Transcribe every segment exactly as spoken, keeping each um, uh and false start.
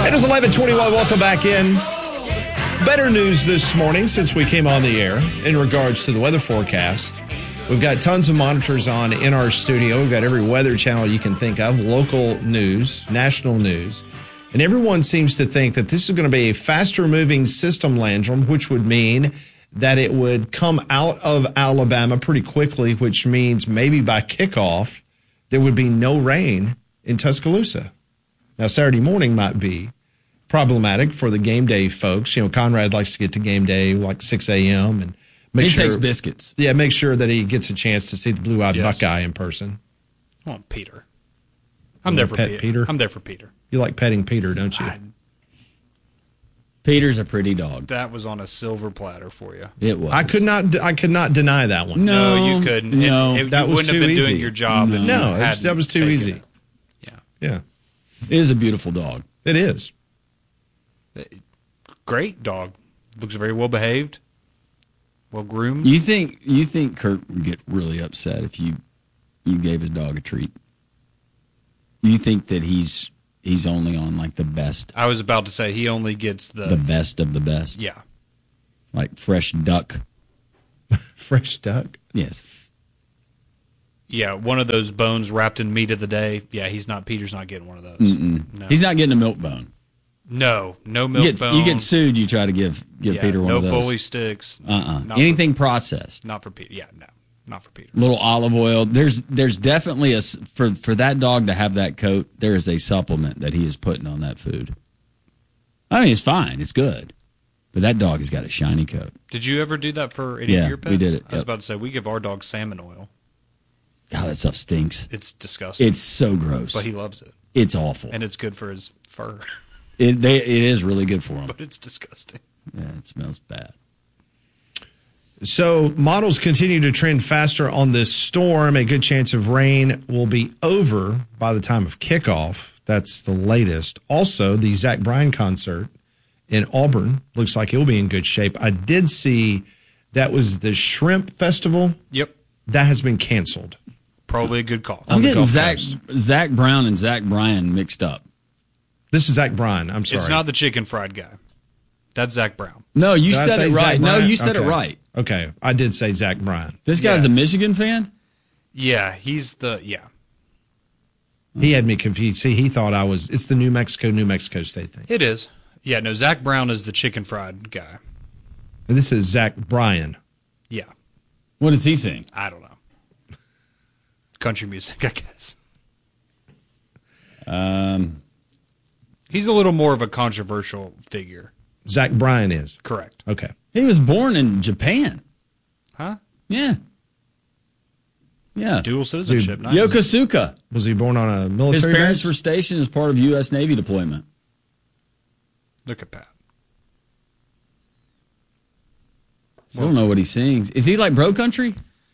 It is eleven twenty-one. Welcome back in. Better news this morning since we came on the air in regards to the weather forecast. We've got tons of monitors on in our studio. We've got every weather channel you can think of, local news, national news. And everyone seems to think that this is going to be a faster-moving system, Landrum, which would mean that it would come out of Alabama pretty quickly, which means maybe by kickoff there would be no rain in Tuscaloosa. Now, Saturday morning might be problematic for the game day folks. You know, Conrad likes to get to game day like six a.m. and make he sure, takes biscuits. Yeah, make sure that he gets a chance to see the blue-eyed Yes. Buckeye in person. Come on, Peter. I'm there for pet Peter. Peter? I'm there for Peter. You like petting Peter, don't you? I, Peter's a pretty dog. that was on a silver platter for you. It was. I could not. I could not deny that one. No. No, you couldn't. no. It, it, That you was wouldn't too have been easy. doing your job. No. if you No, it's- hadn't that was too taken easy. it. Yeah. Yeah, It is a beautiful dog. it is. Great dog. Looks very well behaved. Well groomed. You think you think Kurt would get really upset if you you gave his dog a treat? You think that he's he's only on like the best I was about to say he only gets the, the best of the best, yeah. like fresh duck? Fresh duck. Yes. Yeah, one of those bones wrapped in meat of the day. Yeah, he's not. Peter's not getting one of those. Mm-mm. No. He's not getting a milk bone. No, no You milk get, bone. you get sued. You try to give give yeah, Peter one no of those. bully sticks. Uh-uh. Not Anything processed. For, not for Peter. Yeah, no, not for Peter. Little olive oil. There's there's definitely a s- for for that dog to have that coat. There is a supplement that he is putting on that food. I mean, it's fine. It's good, but that dog has got a shiny coat. Did you ever do that for any Yeah, of your pets? we did it, I was yep. about to say we give our dog salmon oil. God, that stuff stinks. It's disgusting. It's so gross. but he loves it, It's awful. and it's good for his fur. It they it is really good for him. But it's disgusting. Yeah, it smells bad. So models continue to trend faster on this storm. A good chance of rain will be over by the time of kickoff. That's the latest. Also, the Zach Bryan concert in Auburn looks like it'll be in good shape. I did see that was the Shrimp Festival. Yep, That has been canceled. probably a good call. I'm the getting Gulf Zach Coast. Zach Brown and Zach Bryan mixed up. This is Zach Bryan. I'm sorry. It's not the chicken fried guy. That's Zach Brown. No, you Did I said say it Zach right. No, Bryan? you said Okay. it right. Okay, I did say Zach Bryan. This guy's Yeah. a Michigan fan? Yeah, he's the yeah. He had me confused. See, he thought I was. It's the New Mexico, New Mexico State thing. It is. Yeah, no, Zach Brown is the chicken fried guy. And this is Zach Bryan. Yeah, What does he sing? I don't know. Country music, I guess. Um, He's a little more of a controversial figure. Zach Bryan is. Correct. Okay. he was born in Japan. Huh? Yeah. Yeah. Dual citizenship. Dude, Nice. Yokosuka. Was he born on a His military parents base? were stationed as part of U S Navy deployment. Look at Pat. Still don't know what he sings. Is he like Bro Country?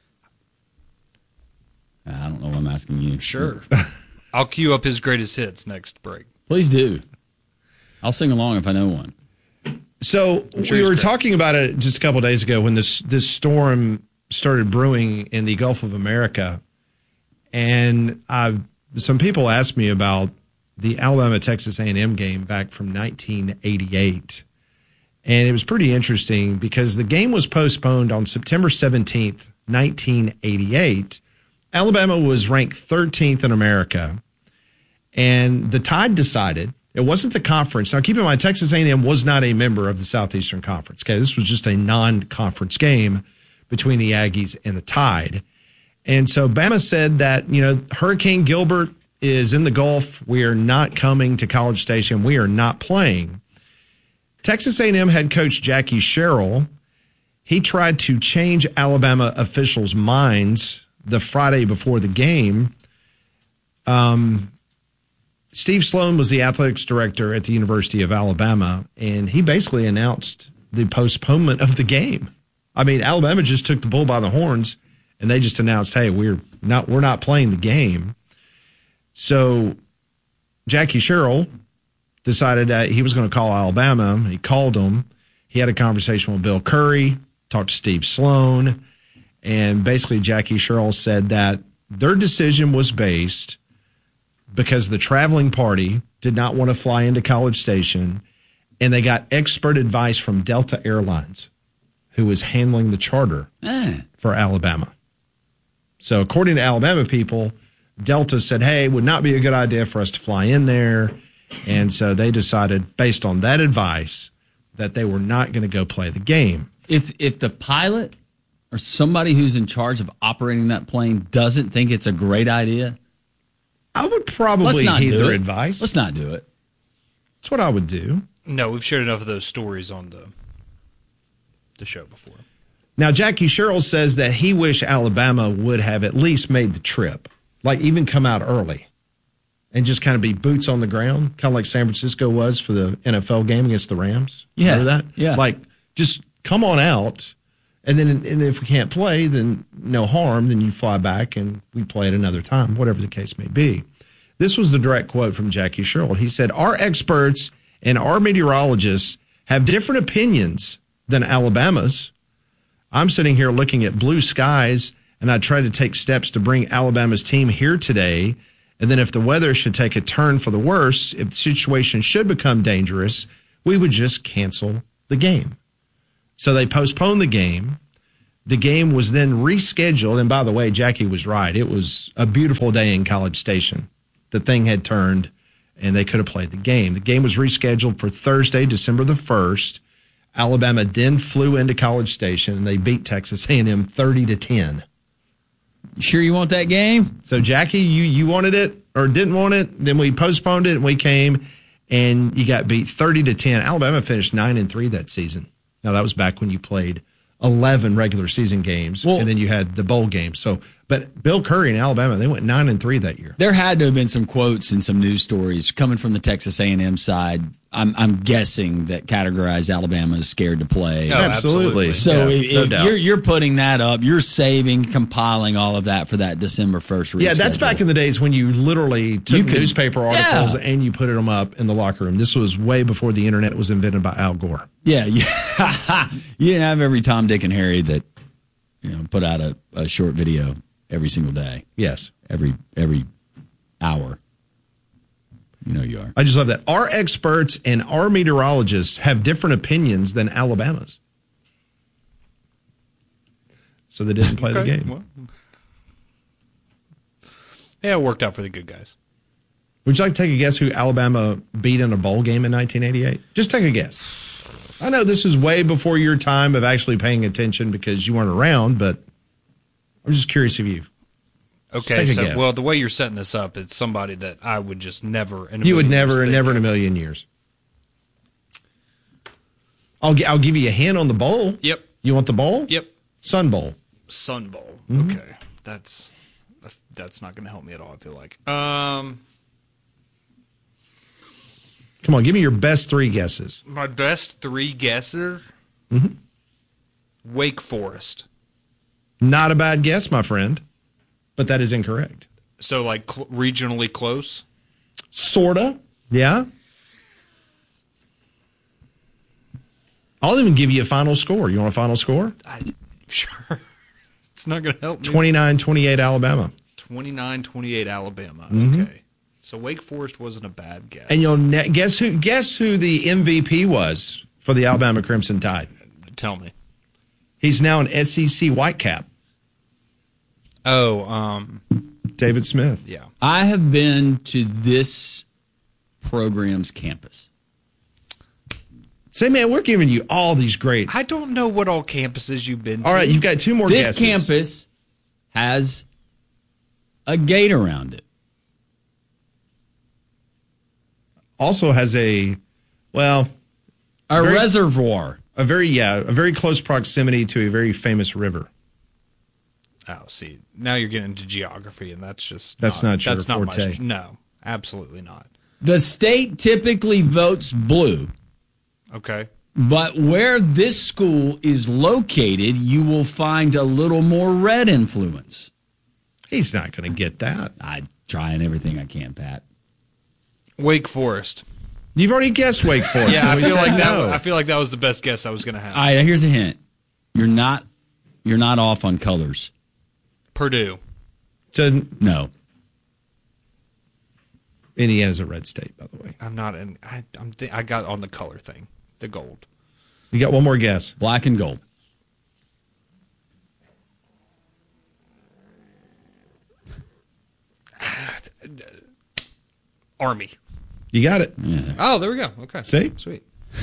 I don't know. I'm asking you. Sure. I'll queue up his greatest hits next break. Please do. I'll sing along if I know one. So sure we he's were great. talking about it just a couple of days ago when this this storm started brewing in the Gulf of America, and I some people asked me about the Alabama Texas A and M game back from nineteen eighty-eight, and it was pretty interesting because the game was postponed on September seventeenth, nineteen eighty-eight. Alabama was ranked thirteenth in America, and the Tide decided. It wasn't the conference. Now, keep in mind, Texas A and M was not a member of the Southeastern Conference. Okay, this was just a non-conference game between the Aggies and the Tide. And so Bama said that, you know, Hurricane Gilbert is in the Gulf. We are not coming to College Station. We are not playing. Texas A and M head coach Jackie Sherrill, he tried to change Alabama officials' minds the Friday before the game. Um... Steve Sloan was the athletics director at the University of Alabama, and he basically announced the postponement of the game. I mean, Alabama just took the bull by the horns, and they just announced, "Hey, we're not we're not playing the game." So Jackie Sherrill decided that he was going to call Alabama. He called them. He had a conversation with Bill Curry, talked to Steve Sloan, and basically Jackie Sherrill said that their decision was based because the traveling party did not want to fly into College Station, and they got expert advice from Delta Airlines, who was handling the charter Eh. for Alabama. So according to Alabama people, Delta said, hey, it would not be a good idea for us to fly in there. And so they decided, based on that advice, that they were not going to go play the game. If if the pilot or somebody who's in charge of operating that plane doesn't think it's a great idea, I would let's probably not heed do their it. advice. Let's not do it. That's what I would do. No, we've shared enough of those stories on the the show before. Now, Jackie Sherrill says that he wish Alabama would have at least made the trip, like even come out early and just kind of be boots on the ground, kind of like San Francisco was for the N F L game against the Rams. Yeah, Remember that? yeah. Like, just come on out, and then and if we can't play, then no harm. Then you fly back and we play at another time, whatever the case may be. This was the direct quote from Jackie Sherrill. He said, our experts and our meteorologists have different opinions than Alabama's. I'm sitting here looking at blue skies, and I try to take steps to bring Alabama's team here today. And then if the weather should take a turn for the worse, if the situation should become dangerous, we would just cancel the game. So they postponed the game. The game was then rescheduled. And by the way, Jackie was right. It was a beautiful day in College Station. The thing had turned, and they could have played the game. The game was rescheduled for Thursday, December the first. Alabama then flew into College Station, and they beat Texas A and M thirty to ten. You sure you want that game? So, Jackie, you, you wanted it or didn't want it. Then we postponed it, and we came, and you got beat thirty to ten. Alabama finished nine and three that season. Now, that was back when you played eleven regular season games, well, and then you had the bowl game. So, but Bill Curry in Alabama, they went nine and three that year. There had to have been some quotes and some news stories coming from the Texas A and M side. I'm, I'm guessing that categorized Alabama as scared to play. Oh, absolutely. So Yeah, if, no if doubt. you're you're putting that up, you're saving, compiling all of that for that December first reschedule. Yeah, that's back in the days when you literally took You could- newspaper articles Yeah. and you put them up in the locker room. This was way before the internet was invented by Al Gore. Yeah, yeah. You didn't have every Tom, Dick, and Harry that you know put out a, a short video every single day, Yes. every every hour. You know you are. I just love that. Our experts and our meteorologists have different opinions than Alabama's. So they didn't play the Okay, game. well. Yeah, it worked out for the good guys. Would you like to take a guess who Alabama beat in a bowl game in nineteen eighty-eight? Just take a guess. I know this is way before your time of actually paying attention because you weren't around, but I'm just curious if you. Okay, take a so guess. well, the way you're setting this up, it's somebody that I would just never. In a You would million never, years never in a think million years. I'll gi- I'll give you a hint on the bowl. of. Yep. You want the bowl? Yep. Sun Bowl. Sun Bowl. Mm-hmm. Okay, that's that's not going to help me at all. I feel like. Um, Come on, give me your best three guesses. my best three guesses. Mhm. Wake Forest. Not a bad guess, my friend, but that is incorrect. So like cl- regionally close. Sorta, yeah. I'll even give you a final score. You want a final score? I, sure. It's not going to help me. twenty-nine twenty-eight Alabama. twenty-nine twenty-eight Alabama. Mhm. Okay. So Wake Forest wasn't a bad guess. And you'll ne- guess who guess who the M V P was for the Alabama Crimson Tide? Tell me. He's now an S E C Whitecap. Oh, um, David Smith. yeah. I have been to this program's campus. Say, man, we're giving you all these great. I don't know what all campuses you've been to. All right, you've got two more This guesses. campus has a gate around it. Also has a, well, A Very- reservoir. a very, yeah, a very close proximity to a very famous river. Oh, see, now you're getting into geography, and that's just That's not your that's not forte. my no, absolutely not. The state typically votes blue, Okay, but where this school is located, you will find a little more red influence. He's not going to get that. I'm trying everything I can, Pat. Wake Forest. You've already guessed Wake Forest. Yeah, so I we feel said like that. no. I feel like that was the best guess I was going to have. All right, here's a hint. You're not you're not off on colors. Purdue. To, No. Indiana's a red state, by the way. I'm not in. I, I'm. Th- I got on the color thing, the gold. You got one more guess. Black and gold. Army. You got it. Yeah. Oh, there we go. Okay. See? Sweet.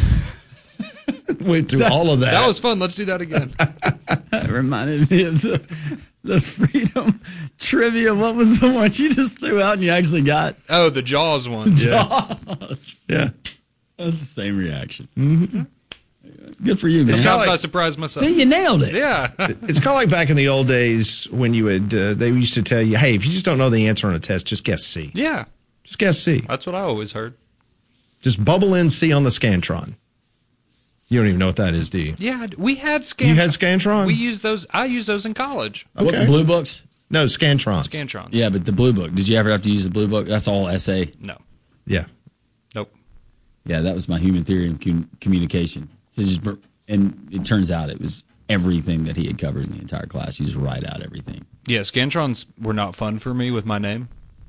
Went through all of that. That was fun. Let's do that again. That reminded me of the, the Freedom Trivia. What was the one you just threw out and you actually got? Oh, the Jaws one. Yeah. Jaws. Yeah. That's the same reaction. Mm-hmm. Good for you, man. It's kinda Sometimes like- I surprised myself. See, you nailed it. Yeah. It's kind of like back in the old days when you would, uh, they used to tell you, hey, if you just don't know the answer on a test, just guess C. Yeah. Just guess C. That's what I always heard. Just bubble in C on the Scantron. You don't even know what that is, do you? Yeah, we had Scantron. You had Scantron? We used those. I used those in college. Okay. What, blue books? No, Scantrons. Scantrons. Yeah, but the blue book. Did you ever have to use the blue book? That's all essay. No. Yeah. Nope. Yeah, that was my human theory of com- communication. So just, br- and it turns out it was everything that he had covered in the entire class. You just write out everything. Yeah, Scantrons were not fun for me with my name.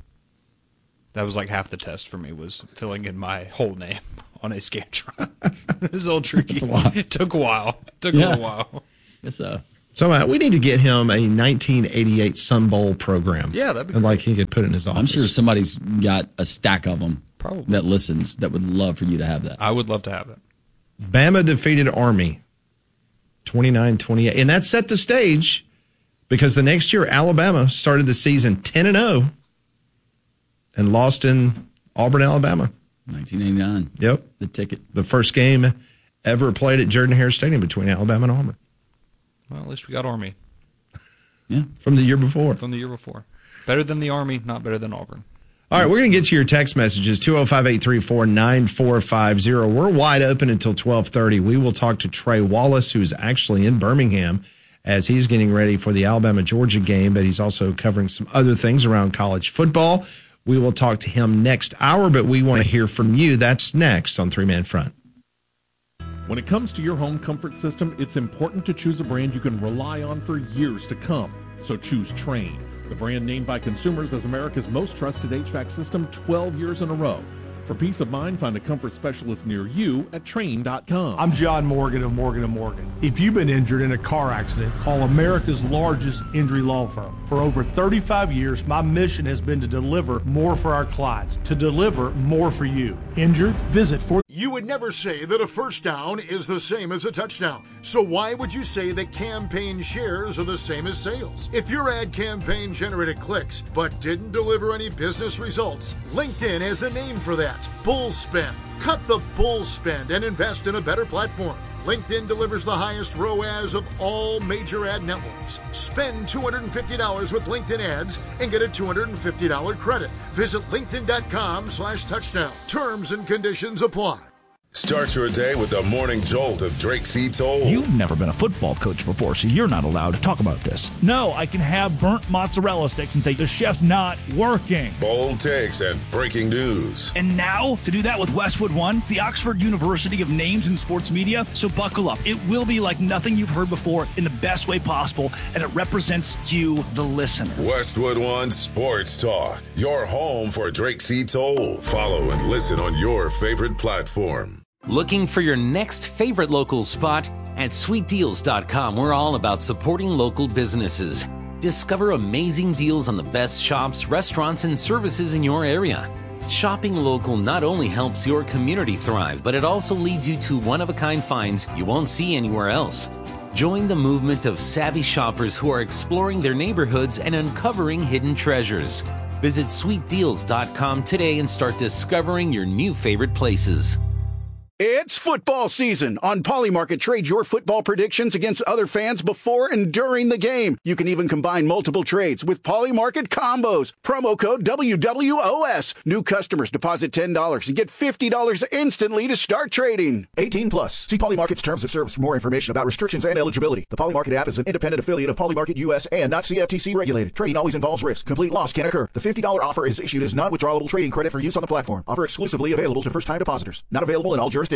That was like half the test for me, was filling in my whole name on a Scantron. This is all tricky. That's a lot. It took a while. It took Yeah. a little while. Yes, uh, So uh, we need to get him a nineteen eighty-eight Sun Bowl program. Yeah, that'd be And great. like he could put it in his office. I'm sure somebody's got a stack of them Probably. that listens that would love for you to have that. I would love to have that. Bama defeated Army twenty-nine twenty-eight. And that set the stage because the next year Alabama started the season ten and oh and lost in Auburn, Alabama. nineteen eighty-nine. Yep. The ticket. The first game ever played at Jordan-Hare Stadium between Alabama and Auburn Well, at least we got Army Yeah. from the year before. from the year before. Better than the Army, not better than Auburn. All right, we're going to get to your text messages, two oh five, eight three four, nine four five zero. We're wide open until twelve thirty. We will talk to Trey Wallace, who's actually in Birmingham as he's getting ready for the Alabama-Georgia game, but he's also covering some other things around college football. We will talk to him next hour, but we want to hear from you. That's next on Three Man Front. When it comes to your home comfort system, it's important to choose a brand you can rely on for years to come. So choose Trane, the brand named by consumers as America's most trusted H V A C system twelve years in a row. For peace of mind, find a comfort specialist near you at Trane dot com. I'm John Morgan of Morgan and Morgan. If you've been injured in a car accident, call America's largest injury law firm. For over thirty-five years, my mission has been to deliver more for our clients, to deliver more for you. Injured? Visit for You would never say that a first down is the same as a touchdown. So why would you say that campaign shares are the same as sales? If your ad campaign generated clicks but didn't deliver any business results, LinkedIn has a name for that. Bull spend. Cut the bull spend and invest in a better platform. LinkedIn delivers the highest R O A S of all major ad networks. Spend two hundred fifty dollars with LinkedIn ads and get a two hundred fifty dollars credit. Visit linkedin.com slash touchdown. Terms and conditions apply. Start your day with the morning jolt of Drake C. Toll. You've never been a football coach before, so you're not allowed to talk about this. No, I can have burnt mozzarella sticks and say the chef's not working. Bold takes and breaking news. And now, to do that with Westwood One, the Oxford University of Names in Sports Media, so buckle up. It will be like nothing you've heard before in the best way possible, and it represents you, the listener. Westwood One Sports Talk, your home for Drake C. Toll. Follow and listen on your favorite platform. Looking for your next favorite local spot? At sweet deals dot com, we're all about supporting local businesses. Discover amazing deals on the best shops, restaurants, and services in your area. Shopping local not only helps your community thrive, but it also leads you to one-of-a-kind finds you won't see anywhere else. Join the movement of savvy shoppers who are exploring their neighborhoods and uncovering hidden treasures. Visit sweet deals dot com today and start discovering your new favorite places. It's football season. On Polymarket, trade your football predictions against other fans before and during the game. You can even combine multiple trades with Polymarket combos. Promo code W W O S. New customers deposit ten dollars and get fifty dollars instantly to start trading. eighteen plus. See Polymarket's terms of service for more information about restrictions and eligibility. The Polymarket app is an independent affiliate of Polymarket U S and not C F T C regulated. Trading always involves risk. Complete loss can occur. The fifty dollars offer is issued as non-withdrawable trading credit for use on the platform. Offer exclusively available to first-time depositors. Not available in all jurisdictions.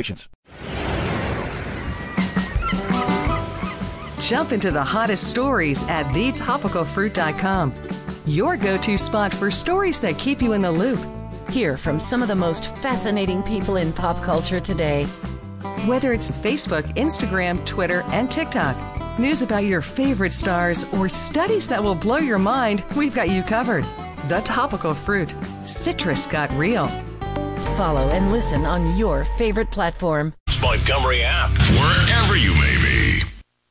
Jump into the hottest stories at the topical fruit dot com. Your go-to spot for stories that keep you in the loop. Hear from some of the most fascinating people in pop culture today. Whether it's Facebook, Instagram, Twitter, and TikTok, news about your favorite stars, or studies that will blow your mind, we've got you covered. The Topical Fruit. Citrus got real. Follow and listen on your favorite platform. Montgomery app, wherever you may